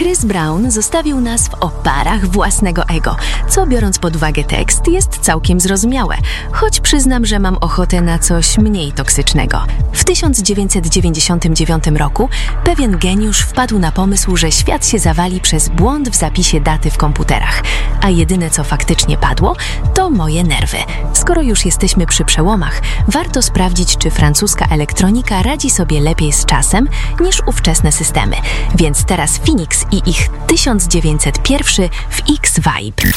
Chris Brown zostawił nas w oparach własnego ego, co biorąc pod uwagę tekst jest całkiem zrozumiałe, choć przyznam, że mam ochotę na coś mniej toksycznego. W 1999 roku pewien geniusz wpadł na pomysł, że świat się zawali przez błąd w zapisie daty w komputerach, a jedyne co faktycznie padło, to moje nerwy. Skoro już jesteśmy przy przełomach, warto sprawdzić, czy francuska elektronika radzi sobie lepiej z czasem niż ówczesne systemy. Więc teraz Phoenix i ich 1901 w X-Vibe.